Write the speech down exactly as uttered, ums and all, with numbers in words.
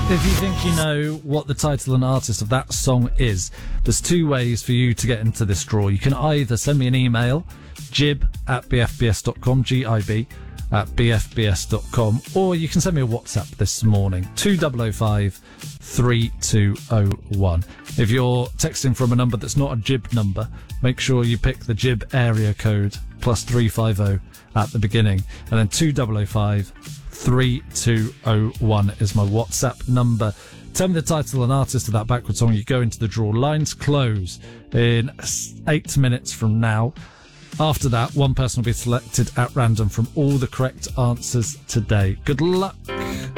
If you think you know what the title and artist of that song is, there's two ways for you to get into this draw. You can either send me an email, jib at b f b s dot com, G I B, at b f b s dot com, or you can send me a WhatsApp this morning, two oh oh five, three two oh one. If you're texting from a number that's not a jib number, make sure you pick the jib area code plus three five oh at the beginning, and then two oh oh five, three two oh one is my WhatsApp number. Tell me the title and artist of that backward song. You go into the draw. Lines close in eight minutes from now. After that, one person will be selected at random from all the correct answers today. Good luck.